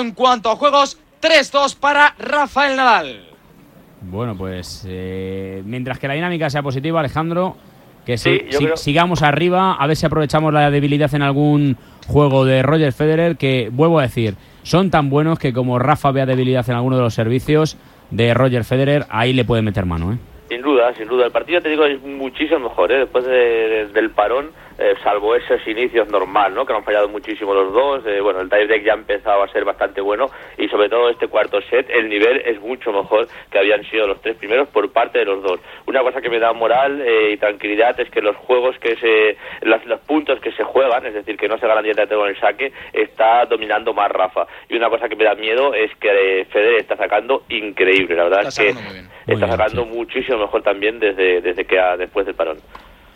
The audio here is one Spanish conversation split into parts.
en cuanto a juegos, 3-2 para Rafael Nadal. Bueno, pues mientras que la dinámica sea positiva, Alejandro, que creo... sigamos arriba, a ver si aprovechamos la debilidad en algún juego de Roger Federer, que, vuelvo a decir, son tan buenos que como Rafa vea debilidad en alguno de los servicios de Roger Federer, ahí le puede meter mano, ¿eh? Sin duda. El partido, te digo, es muchísimo mejor, ¿eh? Después del parón, salvo esos inicios normal, ¿no? Que han fallado muchísimo los dos. Bueno, el tiebreak ya ha empezado a ser bastante bueno y sobre todo este cuarto set, el nivel es mucho mejor que habían sido los tres primeros por parte de los dos. Una cosa que me da moral y tranquilidad es que los juegos los puntos que se juegan, es decir, que no se ganan directamente con el saque, está dominando más Rafa. Y una cosa que me da miedo es que Federer está sacando increíble, la verdad es que está sacando muchísimo mejor también desde que después del parón.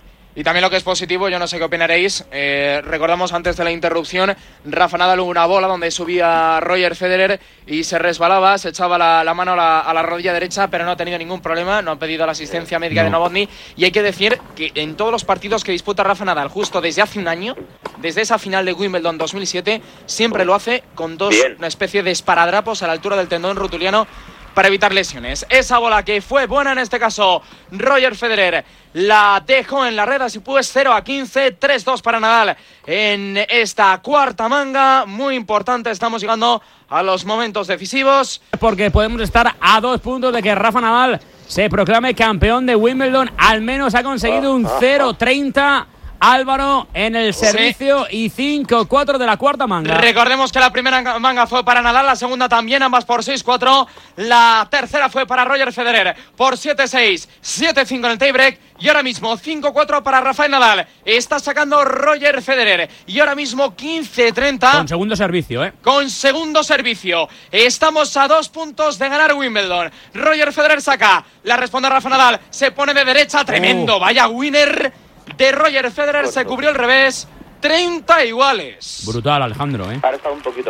Y también lo que es positivo, yo no sé qué opinaréis, recordamos antes de la interrupción, Rafa Nadal hubo una bola donde subía Roger Federer y se resbalaba, se echaba la mano a la rodilla derecha, pero no ha tenido ningún problema, no ha pedido la asistencia médica de Novotny, y hay que decir que en todos los partidos que disputa Rafa Nadal, justo desde hace un año, desde esa final de Wimbledon 2007, siempre lo hace con una especie de esparadrapos a la altura del tendón rotuliano, para evitar lesiones. Esa bola que fue buena en este caso, Roger Federer la dejó en la red, así pues 0-15, 3-2 para Nadal en esta cuarta manga. Muy importante, estamos llegando a los momentos decisivos. Porque podemos estar a 2 puntos de que Rafa Nadal se proclame campeón de Wimbledon. Al menos ha conseguido un 0-30. Álvaro en el servicio y 5-4 de la cuarta manga. Recordemos que la primera manga fue para Nadal, la segunda también, ambas por 6-4. La tercera fue para Roger Federer por 7-6, 7-5 en el tiebreak. Y ahora mismo 5-4 para Rafael Nadal. Está sacando Roger Federer. Y ahora mismo 15-30. Con segundo servicio, ¿eh? Con segundo servicio. Estamos a 2 puntos de ganar Wimbledon. Roger Federer saca. La responde Rafa Nadal. Se pone de derecha. Tremendo. Vaya winner de Roger Federer, se cubrió el revés, 30 iguales. Brutal, Alejandro, ¿eh? Ha restado un poquito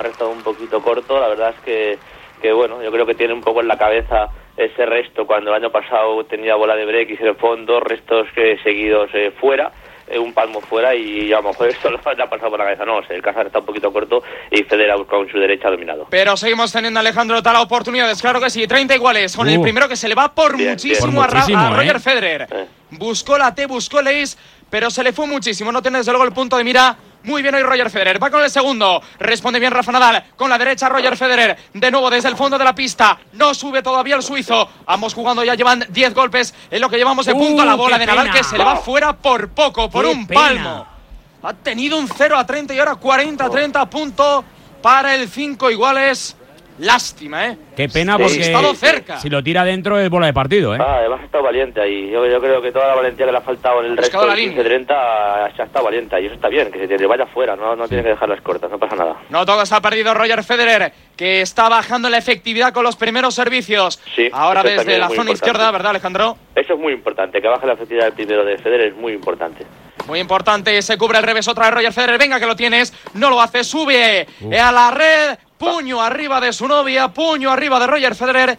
corto, la verdad es que bueno, yo creo que tiene un poco en la cabeza ese resto, cuando el año pasado tenía bola de break y se le fueron 2 restos seguidos fuera, un palmo fuera, y a lo mejor esto le ha pasado por la cabeza. No, el caso está un poquito corto y Federer ha buscado en su derecha dominado. Pero seguimos teniendo, Alejandro, tal oportunidades, claro que sí, 30 iguales, con el primero que se le va por muchísimo a Roger Federer. Buscó la T, buscó el ace, pero se le fue muchísimo, no tiene desde luego el punto de mira. Muy bien hoy Roger Federer, va con el segundo, responde bien Rafa Nadal, con la derecha Roger Federer, de nuevo desde el fondo de la pista, no sube todavía el suizo, ambos jugando ya llevan 10 golpes en lo que llevamos de punto a la bola de Nadal, que se le va fuera por poco, por un palmo. Ha tenido un 0-30 y ahora 40-30, punto para el 5 iguales. Lástima, ¿eh? Qué pena, porque ha estado cerca. Si lo tira dentro es bola de partido, ¿eh? Además ha estado valiente ahí. Yo creo que toda la valentía que le ha faltado en el resto del 15-30 ha estado valiente. Y eso está bien, que se vaya fuera, no tiene que dejar las cortas, no pasa nada. No todo está perdido Roger Federer, que está bajando la efectividad con los primeros servicios. Sí, ahora desde la zona izquierda, ¿verdad, Alejandro? Eso es muy importante, que baje la efectividad del primero de Federer es muy importante. Muy importante, se cubre el revés otra vez Roger Federer, venga que lo tienes, no lo hace, sube a la red, puño arriba de su novia, puño arriba de Roger Federer,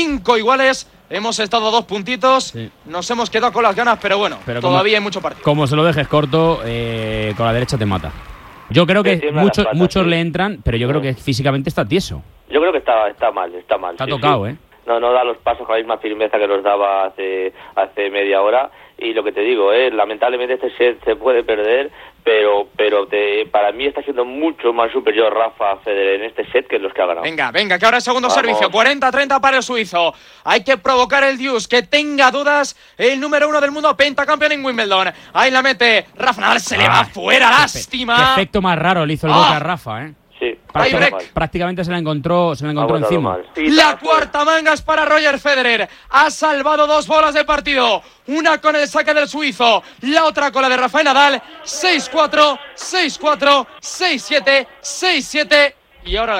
5 iguales, hemos estado a 2 puntitos, nos hemos quedado con las ganas, pero bueno, todavía hay mucho partido. Como se lo dejes corto, con la derecha te mata. Yo creo que muchos le entran, pero yo creo que físicamente está tieso. Yo creo que está mal. Está tocado, ¿eh? No da los pasos con la misma firmeza que los daba hace media hora. Y lo que te digo, lamentablemente este set se puede perder, pero para mí está siendo mucho más superior Rafa Federer en este set que en los que ha ganado. Venga, que ahora es segundo servicio, 40-30 para el suizo. Hay que provocar el deuce, que tenga dudas el número 1 del mundo, pentacampeón en Wimbledon. Ahí la mete Rafa Nadal, se le va fuera, lástima. Qué efecto más raro le hizo el bote a Rafa, ¿eh? Sí, prácticamente se la encontró encima. La cuarta manga es para Roger Federer. Ha salvado 2 bolas de partido. Una con el saque del suizo, la otra con la de Rafael Nadal. 6-4, 6-4, 6-7, 6-7. Y ahora la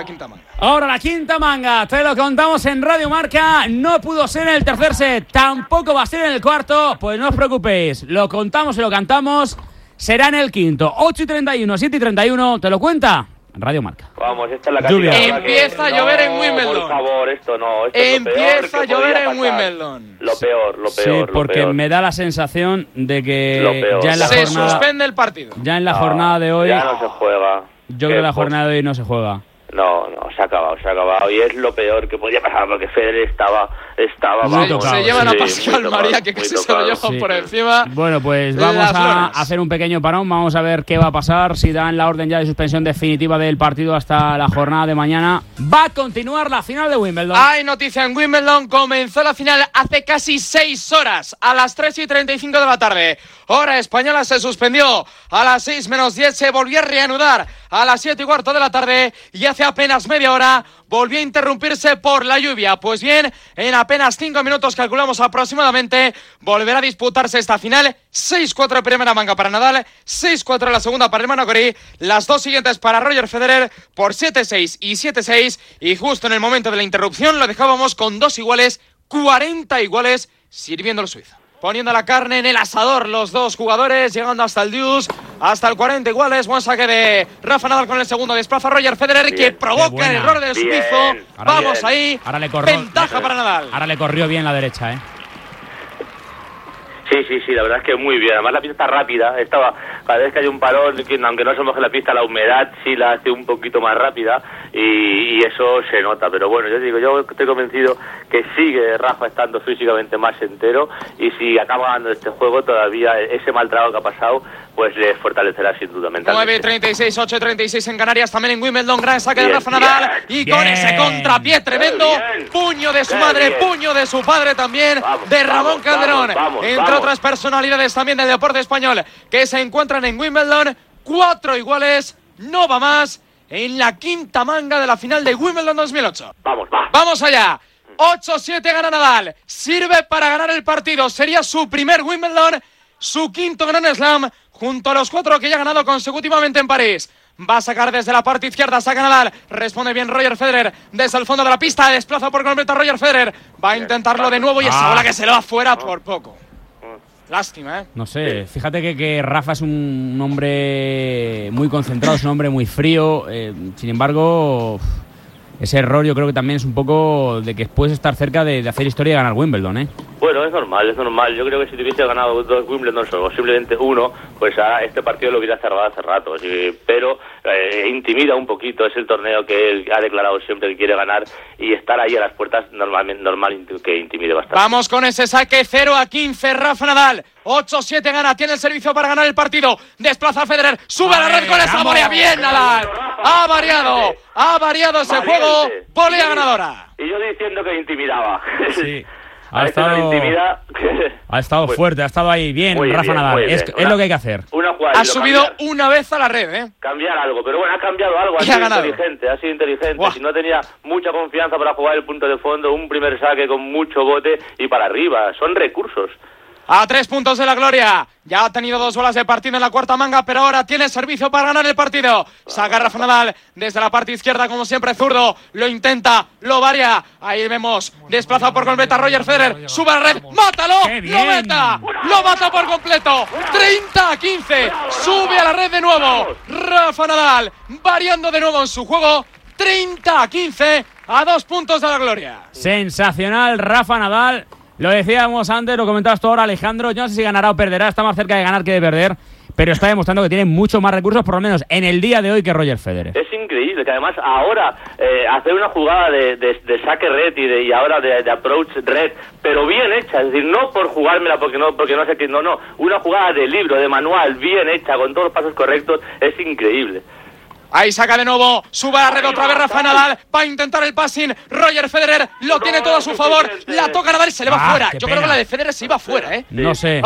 quinta manga. Te lo contamos en Radio Marca. No pudo ser en el tercer set, tampoco va a ser en el cuarto. Pues no os preocupéis, lo contamos y lo cantamos. Será en el quinto. 8:31, 7:31. ¿Te lo cuenta? Radio Marca. Vamos, esta es la cantidad. Empieza a llover en Wimbledon. Por favor, esto no. Empieza a llover en Wimbledon. Lo peor. Sí, porque me da la sensación de que ya en la jornada, suspende el partido. Ya en la jornada de hoy. Ya no se juega. Yo creo que la jornada de hoy no se juega. No, se ha acabado y es lo peor que podía pasar porque Federer estaba se llevan a Pascual María que casi se lo llevan por encima. Bueno, pues vamos a hacer un pequeño parón, vamos a ver qué va a pasar, si dan la orden ya de suspensión definitiva del partido hasta la jornada de mañana. Va a continuar la final de Wimbledon. Hay noticia en Wimbledon, comenzó la final hace casi 6 horas, a las 3:35 de la tarde. Hora española, se suspendió a las 6 menos 10, se volvió a reanudar a las 7:15 de la tarde y hace apenas media hora volvió a interrumpirse por la lluvia. Pues bien, en apenas 5 minutos, calculamos aproximadamente, volverá a disputarse esta final. 6-4 primera manga para Nadal, 6-4 la segunda para Hermano Corí, las dos siguientes para Roger Federer por 7-6 y 7-6, y justo en el momento de la interrupción lo dejábamos con 2 iguales, 40 iguales, sirviendo el suizo. Poniendo la carne en el asador los dos jugadores, llegando hasta el deuce, hasta el 40 iguales. Buen saque de Rafa Nadal con el segundo. Desplaza a Roger Federer, bien, que provoca el error del suizo. Vamos ahí, ventaja para Nadal. Ahora le corrió bien la derecha, Sí, la verdad es que muy bien. Además la pista está rápida, cada vez que hay un parón, aunque no se moje la pista, la humedad sí la hace un poquito más rápida y eso se nota. Pero bueno, yo estoy convencido que sigue Rafa estando físicamente más entero, y si acaba ganando este juego todavía ese mal trabajo que ha pasado pues le fortalecerá sin duda mentalmente. 9-36, 8-36 en Canarias, también en Wimbledon. Gran saque de Rafa Nadal y con ese contrapié tremendo, puño de su madre, puño de su padre también, de Ramón Calderón, entre otras personalidades también del deporte español que se encuentran en Wimbledon. 4 iguales, no va más en la quinta manga de la final de Wimbledon 2008. Vamos allá. 8-7 gana Nadal, sirve para ganar el partido, sería su primer Wimbledon, su quinto Grand Slam, junto a los 4 que ya ha ganado consecutivamente en París. Va a sacar desde la parte izquierda, saca Nadal, responde bien Roger Federer, desde el fondo de la pista, desplaza por completo a Roger Federer, va a intentarlo de nuevo y esa bola que se lo va fuera por poco. Lástima, No sé, fíjate que Rafa es un hombre muy concentrado, es un hombre muy frío, sin embargo, ese error yo creo que también es un poco de que puedes estar cerca de hacer historia y ganar Wimbledon, Bueno, es normal. Yo creo que si te hubiese ganado 2 Wimbledon o simplemente uno, pues a este partido lo hubiera cerrado hace rato. Pero intimida un poquito, es el torneo que él ha declarado siempre que quiere ganar, y estar ahí a las puertas normal que intimide bastante. Vamos con ese saque 0-15, Rafa Nadal. 8-7 gana, tiene el servicio para ganar el partido. Desplaza a Federer, sube a la red con esa volea. Bien, Nadal. Ha variado ese juego. Volea ganadora. Y yo diciendo que intimidaba. Sí. Ha estado fuerte, ha estado ahí bien, Rafa Nadal. Es lo que hay que hacer. Ha subido una vez a la red, Cambiar algo, pero bueno, ha cambiado algo, ha sido inteligente. Wow. Si no tenía mucha confianza para jugar el punto de fondo, un primer saque con mucho bote y para arriba, son recursos. A 3 puntos de la gloria. Ya ha tenido 2 bolas de partido en la cuarta manga, pero ahora tiene servicio para ganar el partido. Saca Rafa Nadal desde la parte izquierda, como siempre, zurdo. Lo intenta, lo varia. Ahí vemos, desplaza por completo a Roger Federer. Sube a la red, ¡mátalo! ¡Lo meta! ¡Lo mata por completo! 30-15. Sube a la red de nuevo. Rafa Nadal variando de nuevo en su juego. 30-15 a 2 puntos de la gloria. Sensacional, Rafa Nadal. Lo decíamos antes, lo comentabas tú ahora, Alejandro. Yo no sé si ganará o perderá, está más cerca de ganar que de perder, pero está demostrando que tiene mucho más recursos, por lo menos en el día de hoy, que Roger Federer. Es increíble que además ahora hacer una jugada de saque red y ahora de approach red, pero bien hecha, es decir, no por jugármela porque no sé qué, no, una jugada de libro, de manual, bien hecha, con todos los pasos correctos, es increíble. Ahí saca de nuevo, sube a la red otra vez Rafa Nadal, va a intentar el passing, Roger Federer lo tiene todo a su favor, la toca Nadal y se le va fuera. Yo creo que la de Federer se iba fuera, No sé.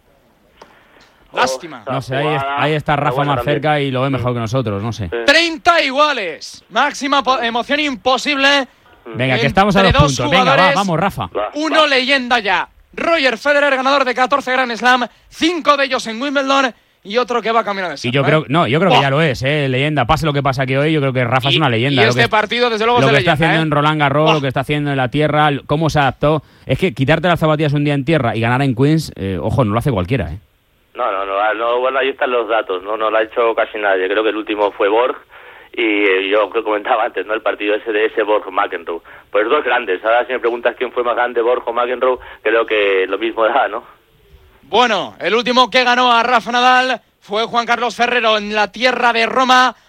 Lástima. No sé, ahí está Rafa más cerca y lo ve mejor que nosotros, no sé. 30 iguales, máxima emoción imposible. Venga, que estamos a 2 puntos, venga, vamos Rafa. Uno leyenda ya, Roger Federer, ganador de 14 Grand Slam, 5 de ellos en Wimbledon, y otro que va camino de ser. Y yo creo que ya lo es, leyenda. Pase lo que pase aquí hoy, yo creo que Rafa es una leyenda. Y este partido, desde luego, es de leyenda. Lo que está haciendo en Roland Garros, lo que está haciendo en la tierra, cómo se adaptó. Es que quitarte las zapatillas un día en tierra y ganar en Queens, ojo, no lo hace cualquiera, No, bueno, ahí están los datos, no lo ha hecho casi nadie. Creo que el último fue Borg, y yo comentaba antes, el partido ese Borg-McEnroe. Pues 2 grandes. Ahora si me preguntas quién fue más grande, Borg o McEnroe, creo que lo mismo da, ¿no? Bueno, el último que ganó a Rafa Nadal fue Juan Carlos Ferrero en la tierra de Roma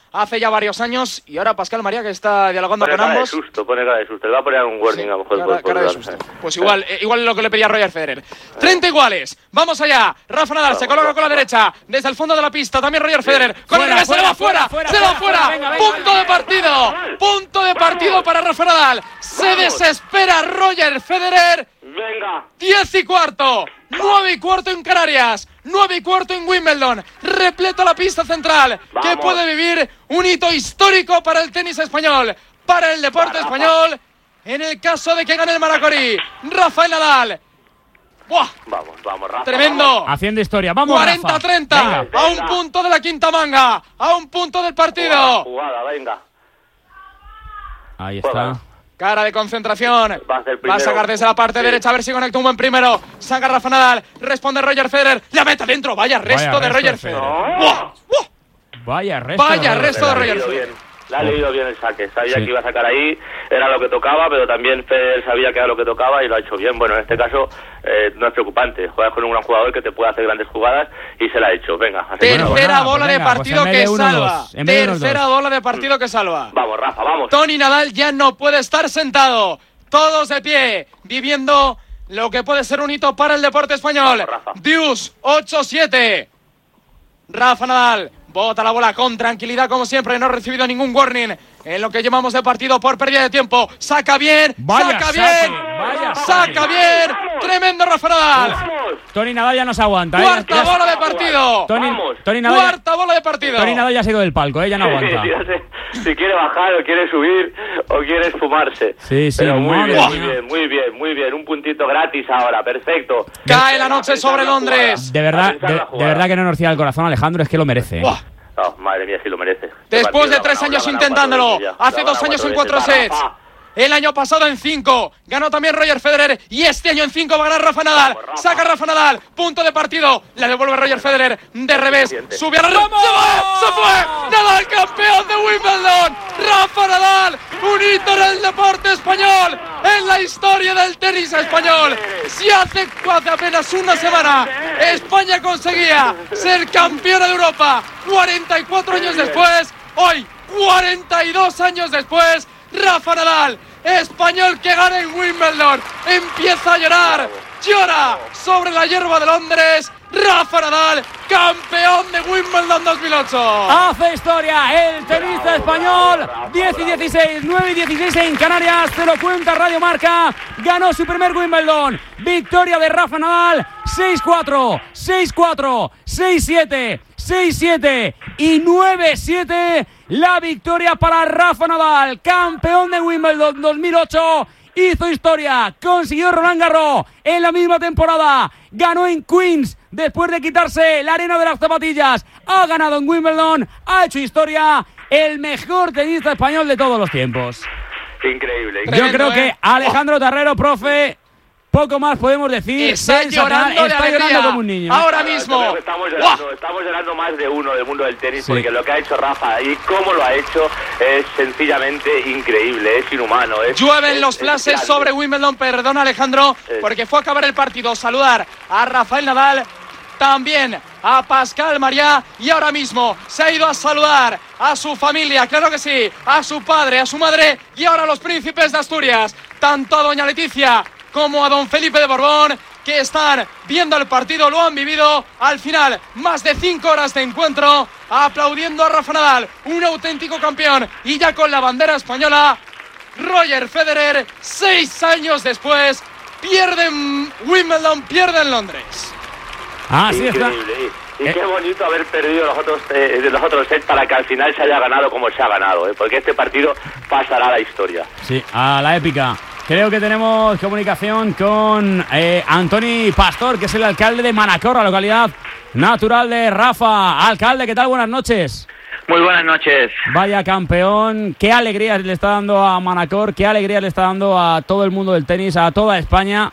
hace ya varios años. Y ahora Pascal María, que está dialogando con ambos. Pone cara de susto. Le va a poner un warning a lo mejor. Cara de susto. Pues igual lo que le pedía Roger Federer. 30 iguales. Vamos allá. Rafa Nadal se coloca con la derecha. Desde el fondo de la pista. También Roger Federer. Con el revés se le va fuera. Se va fuera. Punto de partido. Punto de partido para Rafa Nadal. Se desespera Roger Federer. Venga. 10 y cuarto. 9 y cuarto en Canarias. 9 y cuarto en Wimbledon. Repleta la pista central. Vamos. Que puede vivir un hito histórico para el tenis español. Para el deporte español. En el caso de que gane el Maracorí. Rafael Nadal. ¡Buah! Vamos, Rafa. Tremendo. Vamos. Haciendo historia. Vamos, 40-30. Rafa. A un punto de la quinta manga. A un punto del partido. Jugada, venga. Ahí está. Juega. Cara de concentración. Va a ser Va a primero. sacar desde la parte derecha a ver si conecta un buen primero. Saca Rafa Nadal. Responde Roger Federer. La mete dentro. Vaya resto de Roger Federer. ¡Buah! ¡Buah! Vaya resto. Vaya resto de Roger Federer. Le ha leído bien el saque, sabía que iba a sacar ahí, era lo que tocaba, pero también Federer sabía que era lo que tocaba y lo ha hecho bien. Bueno, en este caso no es preocupante, juegas con un gran jugador que te puede hacer grandes jugadas y se la ha hecho. Venga, tercera bola de partido que salva. En vez de Tercera bola de partido que salva. Vamos, Rafa, vamos. Toni Nadal ya no puede estar sentado. Todos de pie, viviendo lo que puede ser un hito para el deporte español. Vamos, Rafa. Deuce 8-7. Rafa Nadal bota la bola con tranquilidad como siempre, no ha recibido ningún warning en lo que llevamos de partido por pérdida de tiempo. Saca bien, saca bien. Tremendo Rafa Nadal. Toni Nadal ya no se aguanta. Cuarta bola de partido. Toni Nadal, cuarta bola de partido. Toni Nadal ya se ha ido del palco, ya no aguanta. Si quiere bajar o quiere subir o quiere esfumarse. Sí, pero muy madre bien. Un puntito gratis ahora, perfecto. Cae la noche sobre Londres. De verdad que no nos cierra el corazón, Alejandro, es que lo merece. Oh, madre mía, sí lo merece. Después de 3 años intentándolo, hace 2 años en 4 sets. El año pasado en 5, ganó también Roger Federer y este año en 5 va a ganar Rafa Nadal. Saca Rafa Nadal, punto de partido, la devuelve Roger Federer de revés, sube a la red, se fue, Nadal campeón de Wimbledon, Rafa Nadal, un hito en el deporte español, en la historia del tenis español. Si hace apenas una semana España conseguía ser campeona de Europa, 44 años después, hoy 42 años después, Rafa Nadal, español que gana en Wimbledon, empieza a llorar, llora sobre la hierba de Londres. Rafa Nadal, campeón de Wimbledon 2008. Hace historia el tenista español. 10 y 16, 9 y 16 en Canarias. Te lo cuenta Radio Marca. Ganó su primer Wimbledon. Victoria de Rafa Nadal. 6-4, 6-4, 6-7, 6-7 y 9-7. La victoria para Rafa Nadal, campeón de Wimbledon 2008. Hizo historia, consiguió Roland Garros en la misma temporada. Ganó en Queens después de quitarse la arena de las zapatillas. Ha ganado en Wimbledon, ha hecho historia. El mejor tenista español de todos los tiempos. Increíble. Yo creo que Alejandro Tarrero, profe, poco más podemos decir. Está llorando de alegría como un niño. ahora mismo. Estamos llorando más de uno del mundo del tenis, porque lo que ha hecho Rafa y cómo lo ha hecho es sencillamente increíble, es inhumano. Llueven los flashes sobre Wimbledon, perdón Alejandro, porque fue a acabar el partido. Saludar a Rafael Nadal, también a Pascal María, y ahora mismo se ha ido a saludar a su familia, claro que sí, a su padre, a su madre, y ahora a los príncipes de Asturias, tanto a doña Leticia como a don Felipe de Borbón, que están viendo el partido, lo han vivido al final, más de 5 horas de encuentro, aplaudiendo a Rafa Nadal, un auténtico campeón, y ya con la bandera española. Roger Federer, 6 años después, pierde en Wimbledon, pierde en Londres. Así está. Increíble. Y qué bonito haber perdido los otros sets para que al final se haya ganado como se ha ganado, porque este partido pasará a la historia. Sí, a la épica. Creo que tenemos comunicación con Antoni Pastor, que es el alcalde de Manacor, la localidad natural de Rafa. Alcalde, ¿qué tal? Buenas noches. Muy buenas noches. Vaya campeón, qué alegría le está dando a Manacor, qué alegría le está dando a todo el mundo del tenis, a toda España.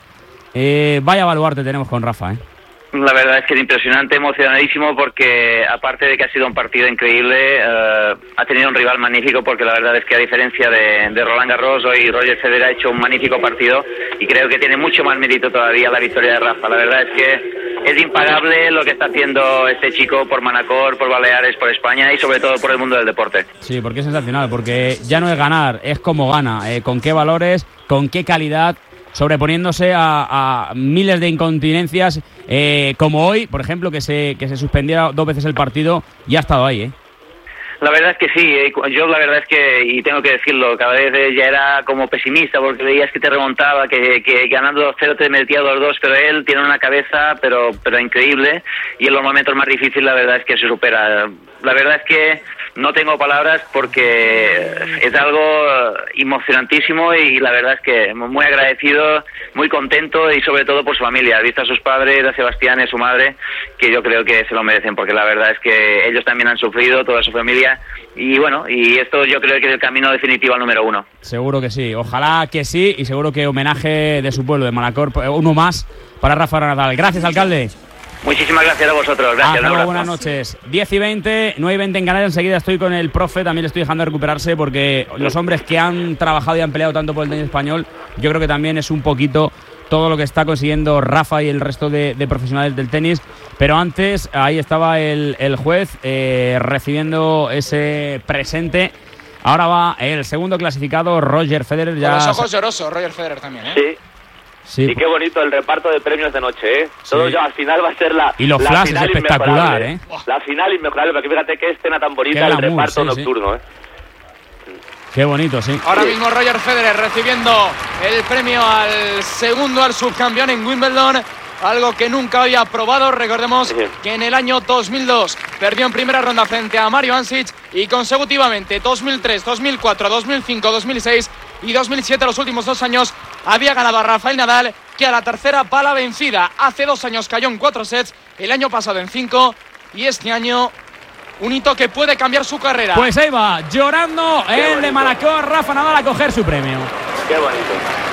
Vaya baluarte tenemos con Rafa, La verdad es que es impresionante, emocionadísimo, porque aparte de que ha sido un partido increíble, ha tenido un rival magnífico, porque la verdad es que a diferencia de Roland Garros, hoy Roger Federer ha hecho un magnífico partido y creo que tiene mucho más mérito todavía la victoria de Rafa. La verdad es que es impagable lo que está haciendo este chico por Manacor, por Baleares, por España y sobre todo por el mundo del deporte. Sí, porque es sensacional, porque ya no es ganar, es cómo gana, con qué valores, con qué calidad, sobreponiéndose a miles de incontinencias, como hoy, por ejemplo, que se suspendiera 2 veces el partido y ha estado ahí, La verdad es que sí, yo la verdad es que, y tengo que decirlo, cada vez ya era como pesimista porque veías que te remontaba, que ganando 2-0 te metía 2-2, pero él tiene una cabeza pero increíble y en los momentos más difíciles la verdad es que se supera. La verdad es que no tengo palabras porque es algo emocionantísimo y la verdad es que muy agradecido, muy contento y sobre todo por su familia. Visto a sus padres, a Sebastián y a su madre, que yo creo que se lo merecen porque la verdad es que ellos también han sufrido, toda su familia y bueno, y esto yo creo que es el camino definitivo al número 1. Seguro que sí, ojalá que sí y seguro que homenaje de su pueblo, de Manacor, uno más para Rafa Nadal. Gracias, alcalde. Muchísimas gracias a vosotros. Gracias. Hasta luego, buenas noches. 10:20, 9:20 en Canarias. Enseguida estoy con el profe, también le estoy dejando recuperarse porque los hombres que han trabajado y han peleado tanto por el tenis español, yo creo que también es un poquito todo lo que está consiguiendo Rafa y el resto de profesionales del tenis. Pero antes, ahí estaba el juez recibiendo ese presente. Ahora va el segundo clasificado, Roger Federer. Ya con los ojos llorosos, Roger Federer también, Sí. Sí. Y qué bonito el reparto de premios de noche, Sí. Todo ya al final va a ser la y los flashes espectacular, La final inmejorable, porque fíjate qué escena tan bonita, qué el glamour, reparto nocturno, Qué bonito, sí. Ahora mismo Roger Federer recibiendo el premio al segundo, al subcampeón en Wimbledon. Algo que nunca había probado. Recordemos que en el año 2002 perdió en primera ronda frente a Mario Ancic y consecutivamente 2003, 2004, 2005, 2006 y 2007, los últimos 2 años, había ganado a Rafael Nadal, que a la tercera pala vencida. Hace 2 años cayó en 4 sets, el año pasado en 5 y este año un hito que puede cambiar su carrera. Pues ahí va, llorando el de Manacor, Rafa Nadal a coger su premio. Qué bonito.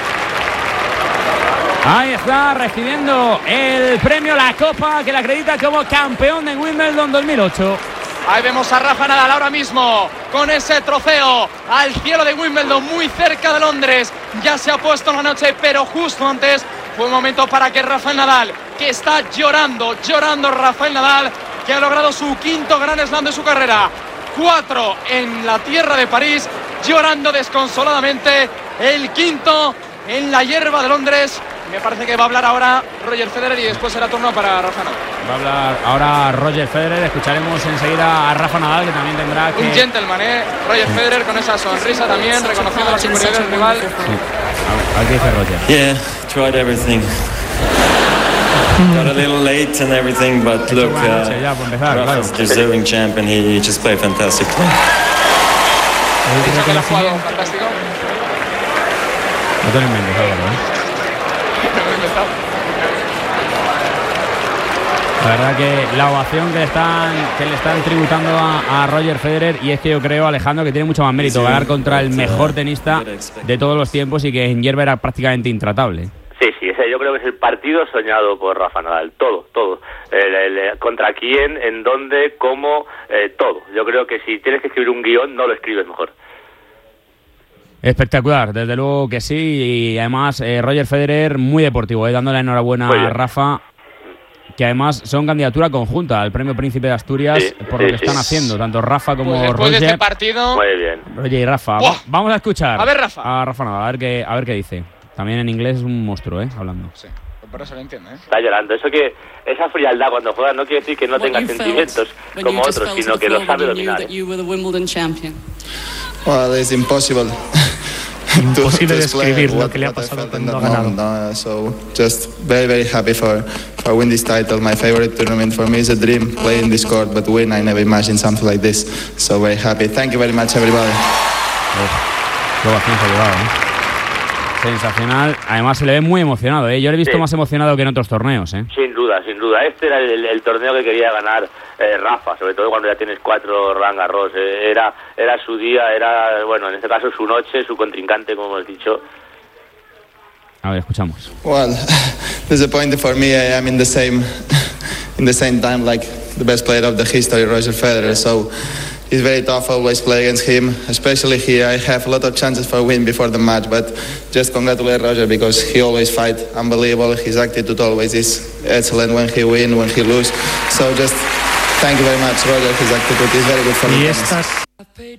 Ahí está, recibiendo el premio, la copa que le acredita como campeón de Wimbledon 2008. Ahí vemos a Rafa Nadal ahora mismo con ese trofeo al cielo de Wimbledon, muy cerca de Londres. Ya se ha puesto en la noche, pero justo antes fue un momento para que Rafael Nadal, que está llorando Rafael Nadal, que ha logrado su 5º Grand Slam de su carrera, 4 en la tierra de París, llorando desconsoladamente, el 5º en la hierba de Londres. Me parece que va a hablar ahora Roger Federer y después será turno para Rafa Nadal. Va a hablar ahora Roger Federer. Escucharemos enseguida a Rafa Nadal, que también tendrá que... Un gentleman, Roger Federer, con esa sonrisa también, reconociendo la superioridad del rival. Sí. A ver qué dice Roger. Yeah, tried everything. Got a little late and everything, but look, Rafa's deserving champ and he just played fantastic. Dicho que ha jugado fantástico. No te lo inventes, Álvaro, La verdad que la ovación que le están tributando a Roger Federer, y es que yo creo, Alejandro, que tiene mucho más mérito ganar contra el mejor tenista de todos los tiempos y que en hierba era prácticamente intratable. Sí, ese yo creo que es el partido soñado por Rafa Nadal, todo. Contra quién, en dónde, cómo, todo. Yo creo que si tienes que escribir un guión, no lo escribes mejor. Espectacular, desde luego que sí, y además Roger Federer muy deportivo, dándole la enhorabuena a Rafa, que además son candidatura conjunta al Premio Príncipe de Asturias por lo que están haciendo, tanto Rafa como pues después Roger. De este partido... Muy bien. Roger y Rafa. Vamos a escuchar a ver, Rafa. A Rafa Nadal, a ver qué dice. También en inglés es un monstruo, hablando. Sí, por eso lo entiende, Está llorando. Esa frialdad cuando juega no quiere decir que no tenga sentimientos como otros, sino que lo sabe dominar. Well, it's impossible. Imposible describir lo que le ha pasado cuando ha ganado. So just very, very happy for win this title. My favorite tournament for me is a dream. Play in this court, but win, I never imagined something like this. So very happy. Thank you very much, everybody. Qué ovación se ha llevado, Sensacional. Además se le ve muy emocionado, Yo le he visto más emocionado que en otros torneos, Sin duda. Este era el torneo que quería ganar Rafa, sobre todo cuando ya tienes 4 Roland Garros. Era su día, bueno, en este caso su noche, su contrincante, como hemos dicho. A ver, escuchamos. Well, disappointing for me. I am in the same time like the best player of the history, Roger Federer. So It's very tough always play against him, especially here. I have a lot of chances for a win before the match, but just congratulate Roger because he always fight unbelievable. His attitude always is excellent when he win, when he lose. So just thank you very much, Roger. His attitude is very good for me.